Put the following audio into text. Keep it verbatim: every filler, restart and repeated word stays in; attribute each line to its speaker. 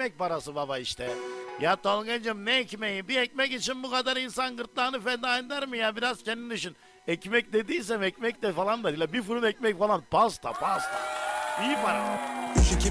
Speaker 1: ekmek parası baba işte. Ya Tolgacığım ne ekmeği? Bir ekmek için bu kadar insan gırtlağını feda eder mi ya? Biraz kendin düşün. Ekmek dediysem ekmek de falan da değil. Bir fırın ekmek falan. Pasta pasta. İyi para.
Speaker 2: üç iki